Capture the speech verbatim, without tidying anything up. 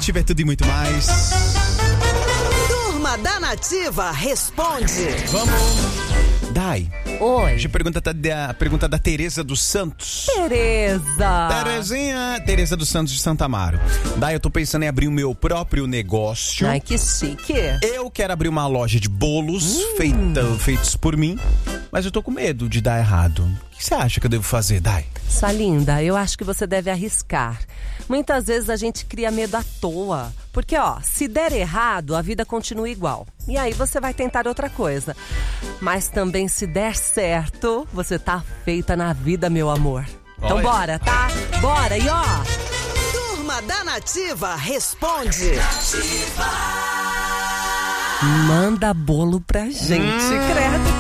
Nativa é tudo e muito mais. Turma da Nativa responde. Vamos. Dai. Oi. Hoje a pergunta, tá da, a pergunta da Tereza dos Santos. Tereza. Terezinha, Tereza dos Santos de Santa Amaro. Dai, eu tô pensando em abrir o meu próprio negócio. Ai, que chique. Eu quero abrir uma loja de bolos Hum. feita, feitos por mim, mas eu tô com medo de dar errado. O que você acha que eu devo fazer, Dai? Sua linda, eu acho que você deve arriscar. Muitas vezes a gente cria medo à toa. Porque, ó, se der errado, a vida continua igual. E aí você vai tentar outra coisa. Mas também se der certo, você tá feita na vida, meu amor. Então Olha. bora, tá? Bora, e ó... Turma da Nativa responde. Manda bolo pra gente, credo.